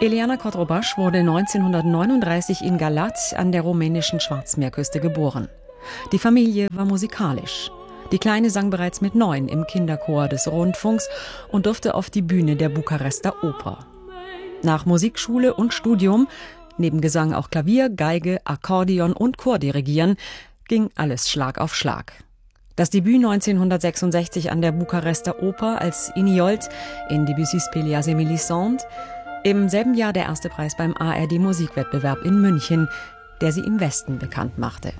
Eliana Cotrubas wurde 1939 in Galat an der rumänischen Schwarzmeerküste geboren. Die Familie war musikalisch. Die Kleine sang bereits mit 9 im Kinderchor des Rundfunks und durfte auf die Bühne der Bukarester Oper. Nach Musikschule und Studium, neben Gesang auch Klavier, Geige, Akkordeon und Chordirigieren, ging alles Schlag auf Schlag. Das Debüt 1966 an der Bukarester Oper als Iniold in Debussys Pelléas et Mélisande, im selben Jahr der erste Preis beim ARD-Musikwettbewerb in München, der sie im Westen bekannt machte.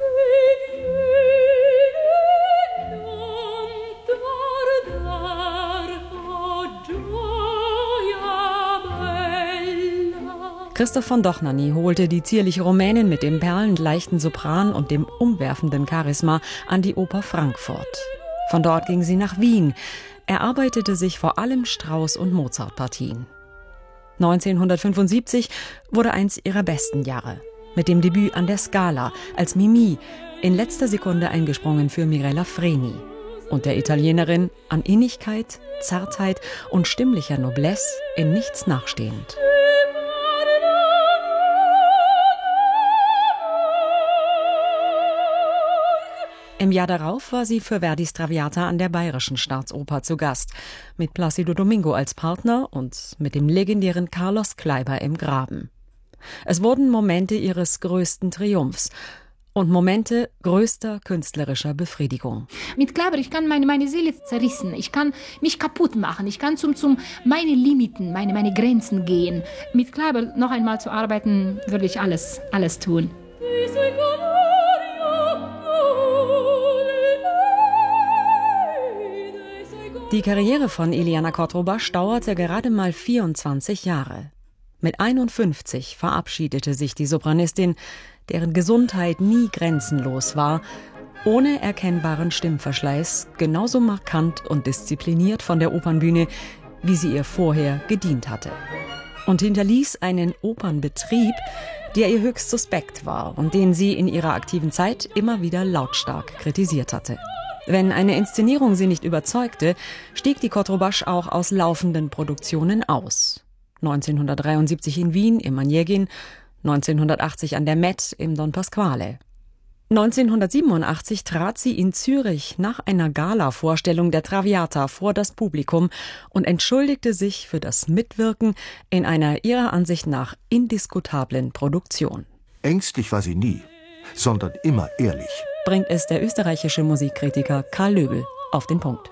Christoph von Dohnanyi holte die zierliche Rumänin mit dem perlenleichten Sopran und dem umwerfenden Charisma an die Oper Frankfurt. Von dort ging sie nach Wien, erarbeitete sich vor allem Strauss- und Mozart-Partien. 1975 wurde eins ihrer besten Jahre, mit dem Debüt an der Scala als Mimì, in letzter Sekunde eingesprungen für Mirella Freni und der Italienerin an Innigkeit, Zartheit und stimmlicher Noblesse in nichts nachstehend. Im Jahr darauf war sie für Verdis Traviata an der Bayerischen Staatsoper zu Gast, mit Plácido Domingo als Partner und mit dem legendären Carlos Kleiber im Graben. Es wurden Momente ihres größten Triumphs und Momente größter künstlerischer Befriedigung. Mit Kleiber, ich kann meine Seele zerrissen, ich kann mich kaputt machen, ich kann zum meine Limiten, meine Grenzen gehen. Mit Kleiber noch einmal zu arbeiten, würde ich alles tun. Die Karriere von Eliana Cotrubas dauerte gerade mal 24 Jahre. Mit 51 verabschiedete sich die Sopranistin, deren Gesundheit nie grenzenlos war, ohne erkennbaren Stimmverschleiß, genauso markant und diszipliniert von der Opernbühne, wie sie ihr vorher gedient hatte. Und hinterließ einen Opernbetrieb, der ihr höchst suspekt war und den sie in ihrer aktiven Zeit immer wieder lautstark kritisiert hatte. Wenn eine Inszenierung sie nicht überzeugte, stieg die Cotrubas auch aus laufenden Produktionen aus. 1973 in Wien im Onegin, 1980 an der Met im Don Pasquale. 1987 trat sie in Zürich nach einer Gala-Vorstellung der Traviata vor das Publikum und entschuldigte sich für das Mitwirken in einer ihrer Ansicht nach indiskutablen Produktion. Ängstlich war sie nie, sondern immer ehrlich, bringt es der österreichische Musikkritiker Karl Löbl auf den Punkt.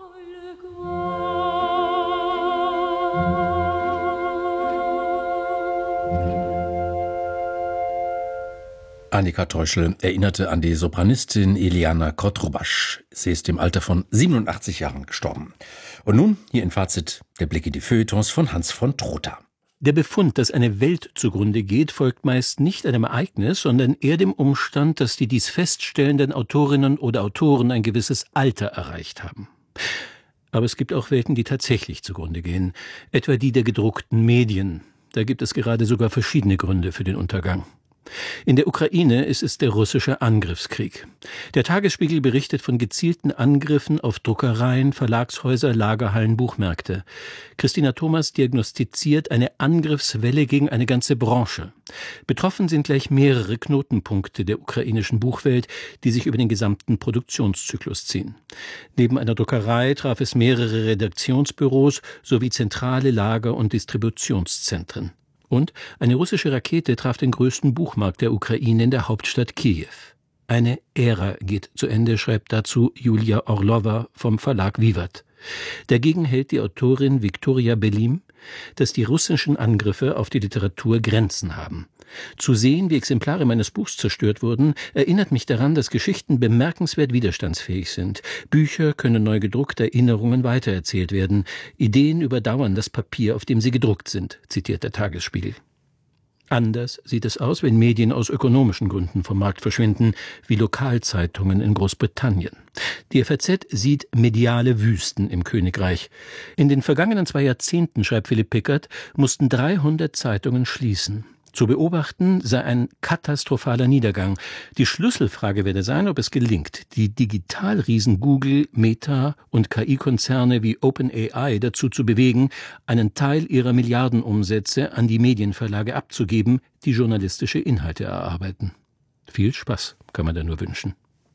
Annika Teuschel erinnerte an die Sopranistin Eliana Cotrubas. Sie ist im Alter von 87 Jahren gestorben. Und nun hier in Fazit der Blick in die Feuilletons von Hans von Trotha. Der Befund, dass eine Welt zugrunde geht, folgt meist nicht einem Ereignis, sondern eher dem Umstand, dass die dies feststellenden Autorinnen oder Autoren ein gewisses Alter erreicht haben. Aber es gibt auch Welten, die tatsächlich zugrunde gehen, etwa die der gedruckten Medien. Da gibt es gerade sogar verschiedene Gründe für den Untergang. In der Ukraine ist es der russische Angriffskrieg. Der Tagesspiegel berichtet von gezielten Angriffen auf Druckereien, Verlagshäuser, Lagerhallen, Buchmärkte. Christina Thomas diagnostiziert eine Angriffswelle gegen eine ganze Branche. Betroffen sind gleich mehrere Knotenpunkte der ukrainischen Buchwelt, die sich über den gesamten Produktionszyklus ziehen. Neben einer Druckerei traf es mehrere Redaktionsbüros sowie zentrale Lager- und Distributionszentren. Und eine russische Rakete traf den größten Buchmarkt der Ukraine in der Hauptstadt Kiew. Eine Ära geht zu Ende, schreibt dazu Julia Orlova vom Verlag Vivat. Dagegen hält die Autorin Viktoria Belim, dass die russischen Angriffe auf die Literatur Grenzen haben. Zu sehen, wie Exemplare meines Buchs zerstört wurden, erinnert mich daran, dass Geschichten bemerkenswert widerstandsfähig sind. Bücher können neu gedruckt, Erinnerungen weitererzählt werden. Ideen überdauern das Papier, auf dem sie gedruckt sind, zitiert der Tagesspiegel. Anders sieht es aus, wenn Medien aus ökonomischen Gründen vom Markt verschwinden, wie Lokalzeitungen in Großbritannien. Die FAZ sieht mediale Wüsten im Königreich. In den vergangenen 2 Jahrzehnten, schreibt Philipp Pickert, mussten 300 Zeitungen schließen. Zu beobachten sei ein katastrophaler Niedergang. Die Schlüsselfrage werde sein, ob es gelingt, die Digitalriesen Google, Meta und KI-Konzerne wie OpenAI dazu zu bewegen, einen Teil ihrer Milliardenumsätze an die Medienverlage abzugeben, die journalistische Inhalte erarbeiten. Viel Spaß kann man da nur wünschen.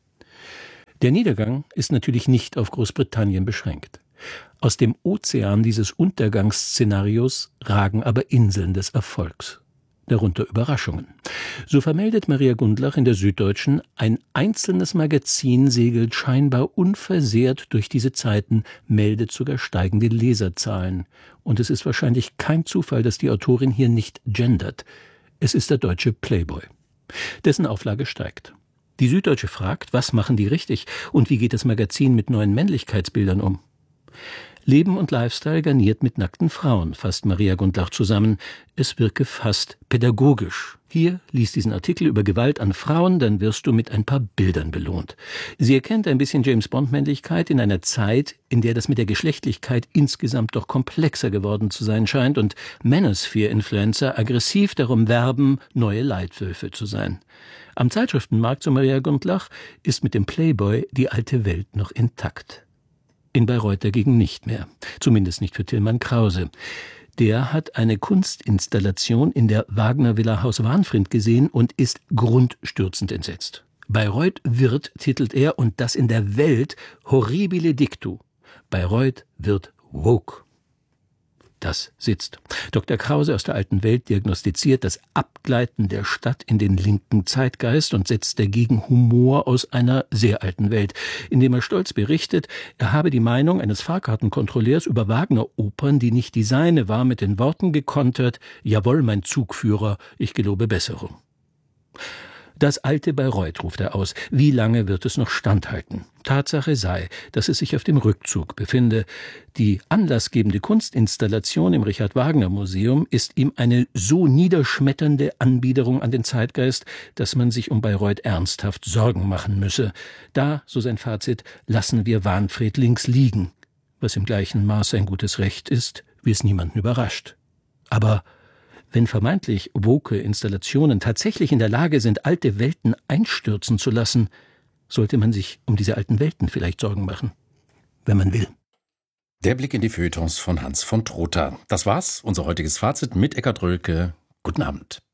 Der Niedergang ist natürlich nicht auf Großbritannien beschränkt. Aus dem Ozean dieses Untergangsszenarios ragen aber Inseln des Erfolgs. Darunter Überraschungen. So vermeldet Maria Gundlach in der Süddeutschen, ein einzelnes Magazin segelt scheinbar unversehrt durch diese Zeiten, meldet sogar steigende Leserzahlen. Und es ist wahrscheinlich kein Zufall, dass die Autorin hier nicht gendert. Es ist der deutsche Playboy. Dessen Auflage steigt. Die Süddeutsche fragt, was machen die richtig und wie geht das Magazin mit neuen Männlichkeitsbildern um? Leben und Lifestyle garniert mit nackten Frauen, fasst Maria Gundlach zusammen. Es wirke fast pädagogisch. Hier, lies diesen Artikel über Gewalt an Frauen, dann wirst du mit ein paar Bildern belohnt. Sie erkennt ein bisschen James-Bond-Männlichkeit in einer Zeit, in der das mit der Geschlechtlichkeit insgesamt doch komplexer geworden zu sein scheint und Manosphere-Influencer aggressiv darum werben, neue Leitwölfe zu sein. Am Zeitschriftenmarkt, so Maria Gundlach, ist mit dem Playboy die alte Welt noch intakt. In Bayreuth dagegen nicht mehr. Zumindest nicht für Tilman Krause. Der hat eine Kunstinstallation in der Wagner Villa Haus Wahnfrind gesehen und ist grundstürzend entsetzt. Bayreuth wird, titelt er, und das in der Welt, horribile dictu. Bayreuth wird woke. Das sitzt. Dr. Krause aus der alten Welt diagnostiziert das Abgleiten der Stadt in den linken Zeitgeist und setzt dagegen Humor aus einer sehr alten Welt, indem er stolz berichtet, er habe die Meinung eines Fahrkartenkontrolleurs über Wagner-Opern, die nicht die seine war, mit den Worten gekontert: Jawohl, mein Zugführer, ich gelobe Besserung. Das alte Bayreuth, ruft er aus. Wie lange wird es noch standhalten? Tatsache sei, dass es sich auf dem Rückzug befinde. Die anlassgebende Kunstinstallation im Richard-Wagner-Museum ist ihm eine so niederschmetternde Anbiederung an den Zeitgeist, dass man sich um Bayreuth ernsthaft Sorgen machen müsse. Da, so sein Fazit, lassen wir Wahnfried links liegen. Was im gleichen Maße ein gutes Recht ist, wie es niemanden überrascht. Aber wenn vermeintlich woke Installationen tatsächlich in der Lage sind, alte Welten einstürzen zu lassen, sollte man sich um diese alten Welten vielleicht Sorgen machen, wenn man will. Der Blick in die Feuilletons von Hans von Trotha. Das war's, unser heutiges Fazit mit Eckhard Rölke. Guten Abend.